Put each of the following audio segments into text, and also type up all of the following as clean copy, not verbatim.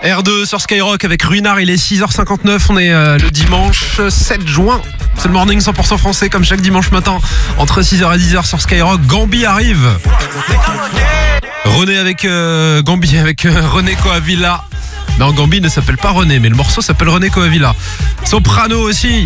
R2 sur Skyrock avec Ruinart, il est 6h59, on est le dimanche 7 juin. C'est le morning 100% français comme chaque dimanche matin. Entre 6h et 10h sur Skyrock, Gambi arrive. René avec Gambi avec René Coavilla. Non, Gambi ne s'appelle pas René, mais le morceau s'appelle René Coavilla. Soprano aussi.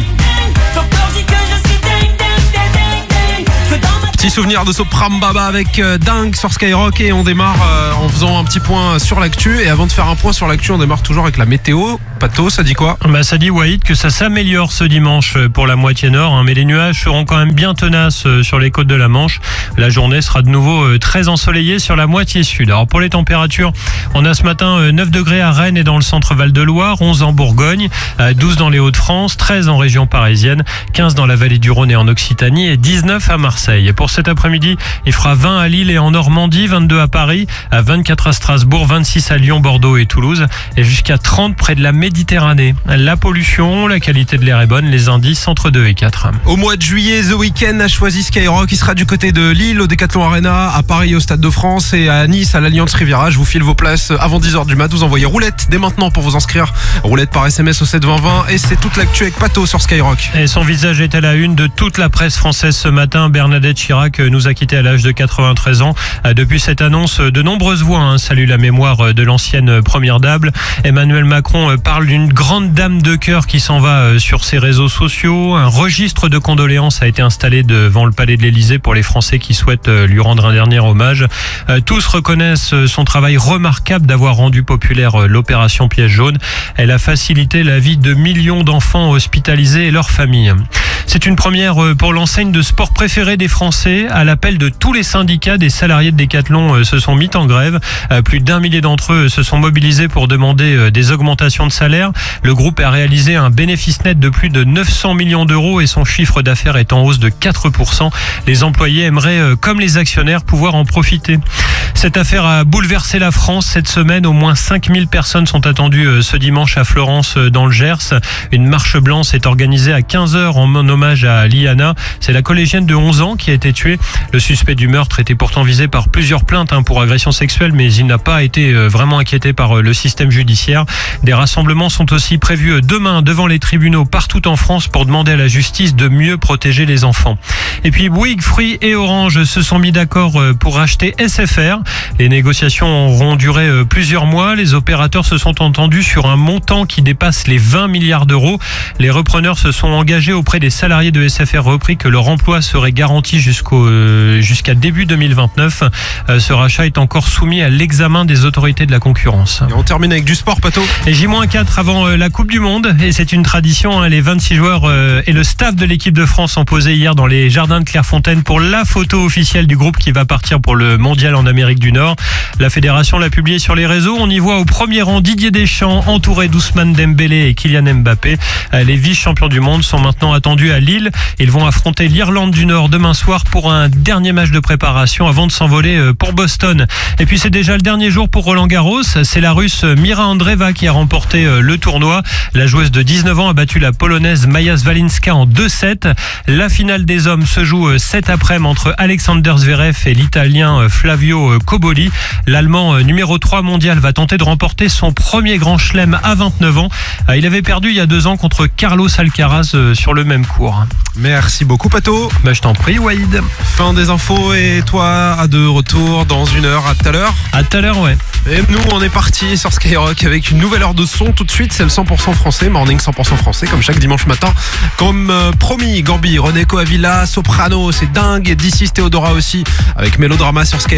Petit souvenir de Sopram Baba avec Dingue sur Skyrock, et on démarre en faisant un petit point sur l'actu. Et avant de faire un point sur l'actu, on démarre toujours avec la météo. Pato, ça dit quoi ? Ça dit, Wahid, que ça s'améliore ce dimanche pour la moitié nord, mais les nuages seront quand même bien tenaces sur les côtes de la Manche. La journée sera de nouveau très ensoleillée sur la moitié sud. Alors pour les températures, on a ce matin 9 degrés à Rennes et dans le centre Val-de-Loire, 11 en Bourgogne, 12 dans les Hauts-de-France, 13 en région parisienne, 15 dans la vallée du Rhône et en Occitanie et 19 à Marseille. Pour cet après-midi, il fera 20 à Lille et en Normandie, 22 à Paris, 24 à Strasbourg, 26 à Lyon, Bordeaux et Toulouse et jusqu'à 30 près de la Méditerranée. La pollution, la qualité de l'air est bonne, les indices entre 2 et 4. Au mois de juillet, The Weeknd a choisi Skyrock. Il sera du côté de Lille, au Decathlon Arena, à Paris, au Stade de France et à Nice, à l'Alliance Riviera. Je vous file vos places avant 10h du mat. Vous envoyez roulette dès maintenant pour vous inscrire. Roulette par SMS au 72020 et c'est toute l'actu avec Pato sur Skyrock. Et son visage est à la une de toute la presse française ce matin. Bernadette Chirac nous a quittés à l'âge de 93 ans. Depuis cette annonce, de nombreuses voix saluent la mémoire de l'ancienne première dame. Emmanuel Macron parle d'une grande dame de cœur qui s'en va sur ses réseaux sociaux. Un registre de condoléances a été installé devant le palais de l'Élysée pour les Français qui souhaitent lui rendre un dernier hommage. Tous reconnaissent son travail remarquable d'avoir rendu populaire l'opération Piège jaune. Elle a facilité la vie de millions d'enfants hospitalisés et leurs familles. C'est une première pour l'enseigne de sport préférée des Français. À l'appel de tous les syndicats, des salariés de Decathlon se sont mis en grève. Plus d'1 millier d'entre eux se sont mobilisés pour demander des augmentations de salaire. Le groupe a réalisé un bénéfice net de plus de 900 millions d'euros et son chiffre d'affaires est en hausse de 4%. Les employés aimeraient, comme les actionnaires, pouvoir en profiter. Cette affaire a bouleversé la France cette semaine. Au moins 5000 personnes sont attendues ce dimanche à Florence, dans le Gers. Une marche blanche est organisée à 15h en hommage à Liana. C'est la collégienne de 11 ans qui a été tuée. Le suspect du meurtre était pourtant visé par plusieurs plaintes pour agression sexuelle, mais il n'a pas été vraiment inquiété par le système judiciaire. Des rassemblements sont aussi prévus demain devant les tribunaux partout en France pour demander à la justice de mieux protéger les enfants. Et puis Bouygues, Free et Orange se sont mis d'accord pour racheter SFR. Les négociations auront duré plusieurs mois. Les opérateurs se sont entendus sur un montant qui dépasse les 20 milliards d'euros. Les repreneurs se sont engagés auprès des salariés de SFR repris que leur emploi serait garanti jusqu'à début 2029. Ce rachat est encore soumis à l'examen des autorités de la concurrence. Et on termine avec du sport, Pato. Et J-4 avant la Coupe du Monde. Et c'est une tradition. Les 26 joueurs et le staff de l'équipe de France sont posés hier dans les jardins de Clairefontaine pour la photo officielle du groupe qui va partir pour le mondial en Amérique du Nord. La fédération l'a publié sur les réseaux. On y voit au premier rang Didier Deschamps entouré d'Ousmane Dembélé et Kylian Mbappé. Les vice-champions du monde sont maintenant attendus à Lille. Ils vont affronter l'Irlande du Nord demain soir pour un dernier match de préparation avant de s'envoler pour Boston. Et puis c'est déjà le dernier jour pour Roland Garros. C'est la Russe Mira Andreeva qui a remporté le tournoi. La joueuse de 19 ans a battu la Polonaise Maja Swalinska en 2-7. La finale des hommes se joue cet après-midi entre Alexander Zverev et l'Italien Flavio Cobolli. L'Allemand numéro 3 mondial va tenter de remporter son premier grand chelem à 29 ans. Il avait perdu il y a 2 ans contre Carlos Alcaraz sur le même court. Merci beaucoup, Pato. Je t'en prie, Wahid. Fin des infos et toi à de retour dans 1 heure. À tout à l'heure. À tout à l'heure, ouais. Et nous, on est parti sur Skyrock avec une nouvelle heure de son. Tout de suite, c'est le 100% français, morning 100% français, comme chaque dimanche matin. Comme promis, Gambi, René Coavilla, Soprano, c'est dingue. Et d'ici, Théodora aussi, avec Mélodrama sur Skyrock.